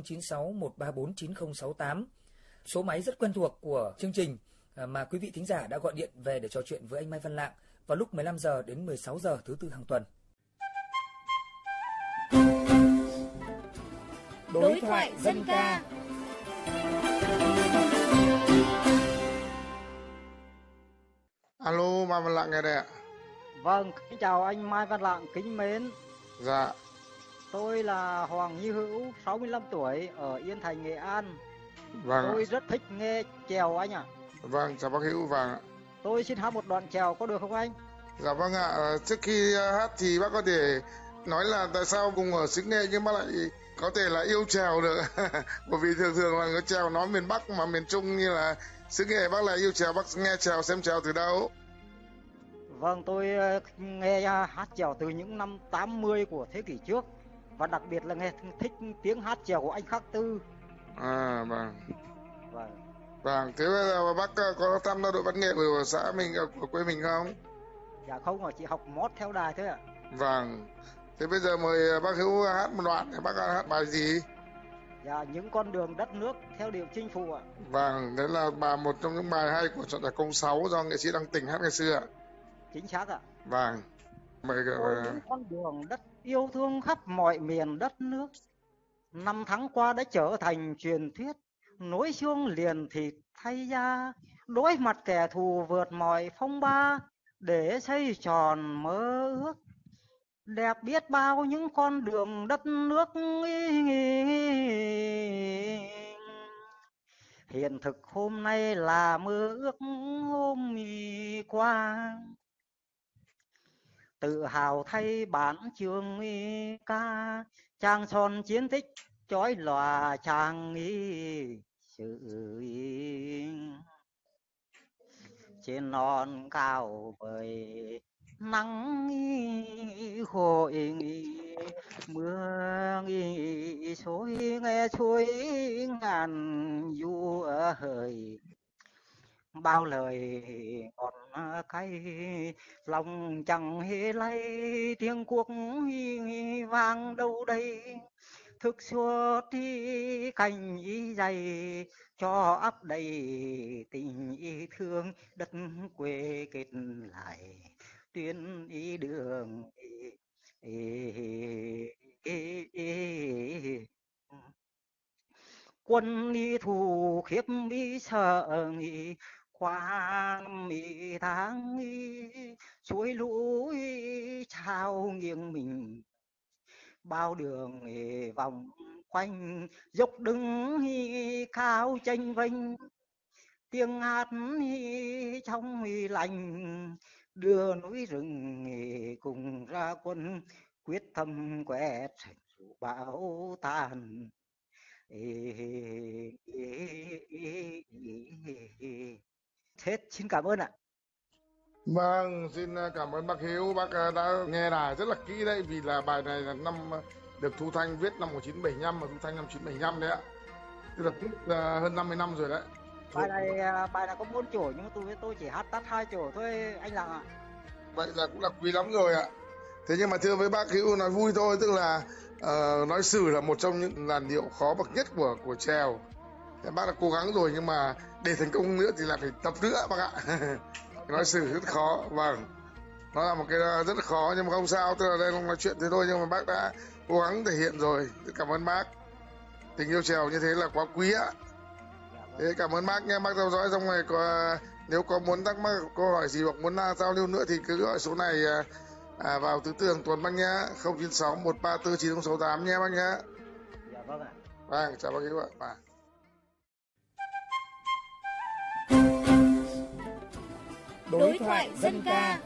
096 134 9068. Số máy rất quen thuộc của chương trình mà quý vị thính giả đã gọi điện về để trò chuyện với anh Mai Văn Lạng vào lúc 15 giờ đến 16 giờ thứ tư hàng tuần. Đối thoại dân ca. Alo, Mai Văn Lạng nghe đây ạ. Vâng, kính chào anh Mai Văn Lạng kính mến. Dạ. Tôi là Hoàng Như Hữu, 65 tuổi, ở Yên Thành, Nghệ An. Vâng. Tôi rất thích nghe chèo anh ạ. Vâng, chào bác Hữu. Vâng ạ. Tôi xin hát một đoạn chèo có được không anh? Dạ vâng ạ. Trước khi hát thì bác có thể nói là tại sao cùng ở xứ Nghệ nhưng mà lại có thể là yêu chèo được. Bởi vì thường là người chèo nói miền Bắc mà miền Trung như là xứ Nghệ bác là yêu chèo, bác nghe chèo xem chèo từ đâu? Vâng, tôi nghe hát chèo từ những năm 80 của thế kỷ trước. Và đặc biệt là nghe thích tiếng hát chèo của anh Khắc Tư. À vâng. Vâng. Vâng, thế bây giờ bác có tham gia đội văn nghệ của xã mình, của quê mình không? Dạ không, chỉ học mót theo đài thôi ạ. Vâng. Thế bây giờ mời bác Hữu hát một đoạn, bác hát bài gì? Dạ, những con đường đất nước theo điệu chinh phụ ạ. Vâng, đấy là một trong những bài hay của soạn nhạc 06 do nghệ sĩ Đăng Tình hát ngày xưa ạ. Chính xác ạ. Vâng. Mời những con đường đất yêu thương khắp mọi miền đất nước. Năm tháng qua đã trở thành truyền thuyết, nối xương liền thịt thay da, đối mặt kẻ thù vượt mọi phong ba, để xây tròn mơ ước. Đẹp biết bao những con đường đất nước, hiện thực hôm nay là mơ ước hôm qua. Tự hào thay bản trường ca, trang son chiến tích chói lòa trang sự trên non cao vời nắng khôi mưa xối nghe suối ngàn du hời. Bao lời còn cay lòng chẳng hề lay, tiếng cuộc vang đâu đây. Thức suốt đi cành ý dày cho ấp đầy tình ý thương, đất quê kết lại tuyến ý đường. Quân đi thù khiếp đi sợ nghĩ, qua mấy tháng suối lũ trao nghiêng mình. Bao đường vòng quanh dốc đứng cao chênh vênh, tiếng hát trong lành đưa núi rừng cùng ra quân, quyết tâm quét bão tàn. Hết, xin cảm ơn ạ. Vâng, xin cảm ơn bác Hiếu, bác đã nghe đài rất là kỹ đấy, vì là bài này là được Thu Thanh viết năm 1975 và Thu Thanh năm 1975 đấy ạ. Tức là hơn 50 năm rồi đấy. Bài này có 4 chổi nhưng mà tôi chỉ hát tắt 2 chổi thôi anh Lạng ạ. Vậy là cũng là quý lắm rồi ạ. Thế nhưng mà thưa với bác Hiếu nói vui thôi, tức là nói sử là một trong những làn điệu khó bậc nhất của chèo. Thế bác đã cố gắng rồi nhưng mà để thành công nữa thì là phải tập nữa bác ạ. Nói sử rất khó, vâng. Nó là một cái rất là khó nhưng mà không sao, tức là đây là nói chuyện thế thôi nhưng mà bác đã cố gắng thể hiện rồi. Cảm ơn bác. Tình yêu chèo như thế là quá quý ạ. Thế cảm ơn bác nha, bác theo dõi xong rồi nếu có muốn thắc mắc câu hỏi gì hoặc muốn giao lưu nữa thì cứ gọi số này vào thứ tư hàng tuần bác nhá, 096 134 9068 nhé bác nhá. Dạ vâng ạ. Vâng, chào bác Hiếu ạ. Vâng. Đối thoại dân ca.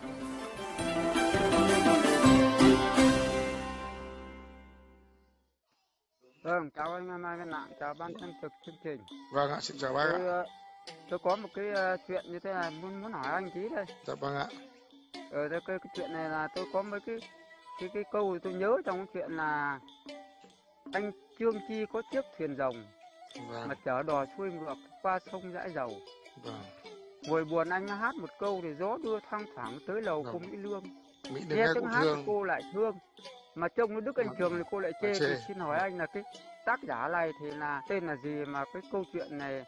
Vâng, chào anh Mai Văn Lạng, chào ban biên tập chương trình. Vâng ạ, xin chào bác ạ. Tôi có một cái chuyện như thế này muốn hỏi anh tí đây. Dạ vâng ạ. Cái chuyện này là tôi có mấy cái câu tôi nhớ trong cái chuyện là anh Trương Chi có chiếc thuyền rồng, vâng, mà chở đò xuôi ngược qua sông Dãi Dầu. Vâng. Ngồi buồn anh hát một câu thì gió đưa thoang thoảng tới lầu cô Mỹ Lương. Nghe tiếng hát của cô lại thương, mà trông nó Đức Anh Trường thì cô lại chê. Thì xin hỏi anh là tác giả này thì là tên là gì, mà cái câu chuyện này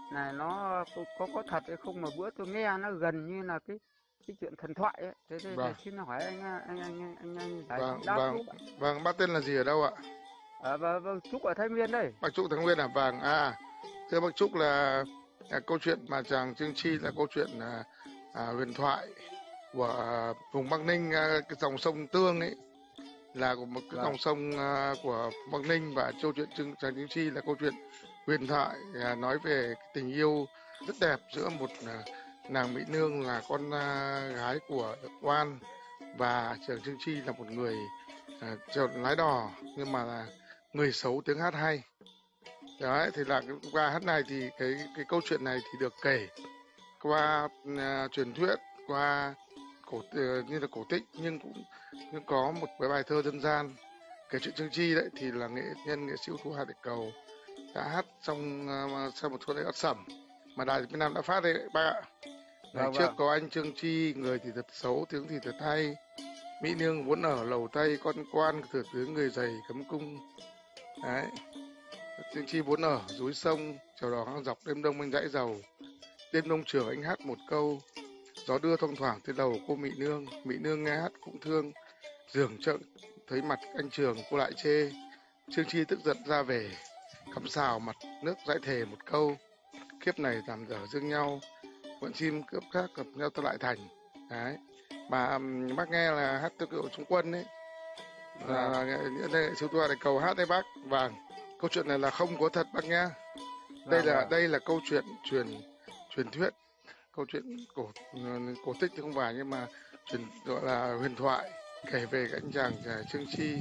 nó có thật hay không, mà bữa tôi nghe nó gần như là cái chuyện thần thoại ấy. Thế Vâng. xin hỏi anh Vâng, bác tên là gì ở đâu ạ? Vâng, Trúc ở Thái Nguyên đây. Bác Trúc Thái Nguyên à? Vâng, thưa bác Trúc là câu chuyện mà chàng Trương Chi là câu chuyện huyền thoại của vùng Bắc Ninh, cái dòng sông Tương ấy là một cái dòng sông của Bắc Ninh, và câu chuyện chàng Trương Chi là câu chuyện huyền thoại nói về cái tình yêu rất đẹp giữa một nàng Mỹ Nương là con gái của Được Oan, và chàng Trương Chi là một người lái đò nhưng mà là người xấu tiếng hát hay. Đấy, thì là qua hát này thì cái câu chuyện này thì được kể qua truyền thuyết, qua như là cổ tích, nhưng cũng có một cái bài thơ dân gian kể chuyện Trương Chi đấy, thì là nghệ sĩ ưu tú Hà Thị Cầu đã hát trong một số lễ hát sẩm mà Đài Việt Nam đã phát đấy bác ạ. Ngày trước có anh Trương Chi, người thì thật xấu, tiếng thì thật hay, Mỹ Nương vốn ở lầu Tây, con quan thừa tướng người dày cấm cung. Đấy, Trương Chi vốn ở núi sông, chèo đò ngang dọc, đêm đông anh dãy dầu, đêm đông trường anh hát một câu, gió đưa thoang thoảng tới đầu cô Mỹ Nương nghe hát cũng thương, giường chợ thấy mặt anh Trường cô lại chê. Trương Chi tức giận ra về, cắm xào mặt nước dãi thề một câu, kiếp này làm dở dương nhau, bọn chim cướp khác gặp nhau ta lại thành. Đấy, mà bác nghe là hát theo kiểu Trung Quân ấy, là đây siêu tua để cầu hát đấy bác. Vâng, câu chuyện này là không có thật bác nhá. Đây là câu chuyện truyền thuyết, câu chuyện cổ tích thì không phải, nhưng mà gọi là huyền thoại, kể về cái anh chàng Trương Chi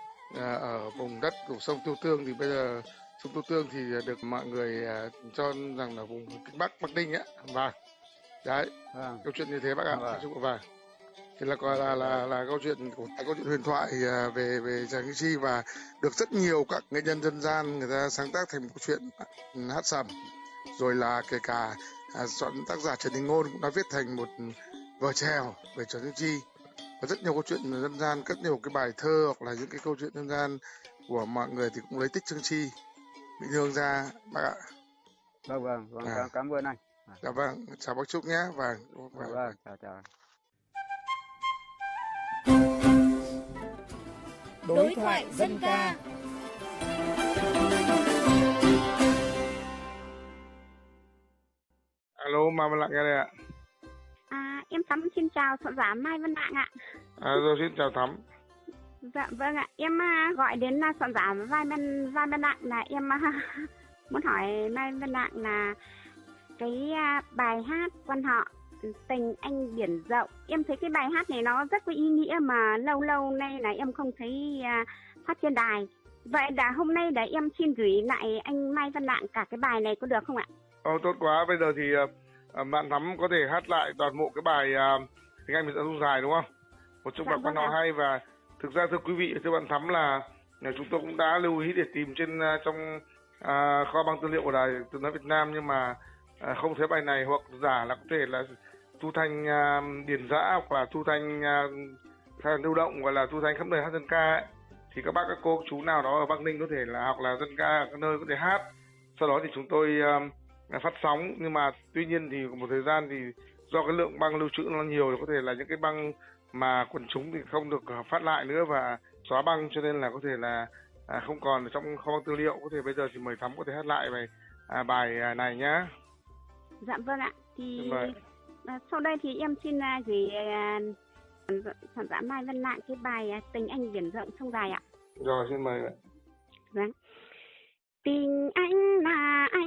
ở vùng đất của sông Tiêu Tương. Thì bây giờ sông Tiêu Tương thì được mọi người cho rằng là vùng Bắc Ninh á. Vâng, đấy, câu chuyện như thế bác ạ. Vâng, thì là gọi là câu chuyện huyền thoại về chàng Trương Chi, và được rất nhiều các nghệ nhân dân gian người ta sáng tác thành một câu chuyện hát sẩm, rồi là kể cả tác giả Trần Đình Ngôn cũng đã viết thành một vở chèo về chàng Trương Chi, và rất nhiều câu chuyện dân gian, rất nhiều cái bài thơ hoặc là những cái câu chuyện dân gian của mọi người thì cũng lấy tích Trương Chi Mỹ Nương ra bác ạ. Vâng, cảm ơn anh. Dạ vâng, chào bác Trúc nhé. Vâng, chào. Đối thoại dân ca. Alo, Mai Văn Lạng nghe đây ạ. Em Thắm xin chào soạn giả Mai Văn Lạng ạ. Rồi, xin chào Thắm. Dạ vâng ạ, em gọi đến soạn giả Mai Văn Lạng là em muốn hỏi Mai Văn Lạng là cái bài hát quan họ Tình Anh Biển Rộng. Em thấy cái bài hát này nó rất có ý nghĩa mà lâu nay là em không thấy phát trên đài. Vậy là hôm nay để em xin gửi lại anh Mai Văn Lạng cả cái bài này có được không ạ? Tốt quá, bây giờ thì bạn Thắm có thể hát lại toàn bộ cái bài Tình Anh Biển Rộng dài đúng không? Một trong bài quan họ hay, và thực ra thưa quý vị, thưa bạn Thắm là chúng tôi cũng đã lưu ý để tìm trong kho băng tư liệu của Đài Tiếng nói Việt Nam, nhưng mà không thấy bài này, hoặc giả là có thể là thu thanh điền dã, hoặc là thu thanh lưu động, gọi là thu thanh khắp nơi hát dân ca ấy. Thì các bác các cô chú nào đó ở Bắc Ninh có thể là học là dân ca ở các nơi có thể hát, sau đó thì chúng tôi phát sóng. Nhưng mà tuy nhiên thì một thời gian thì do cái lượng băng lưu trữ nó nhiều thì có thể là những cái băng mà quần chúng thì không được phát lại nữa và xóa băng, cho nên là có thể là không còn ở trong kho băng tư liệu. Có thể bây giờ thì mời Thắm có thể hát lại bài này nhá. Dạ vâng ạ. Thì sau đây thì em xin gửi soạn giả Mai Văn Lạng cái bài Tình Anh Biển Rộng sông dài ạ. Rồi, xin mời ạ. Vâng. Tình anh là anh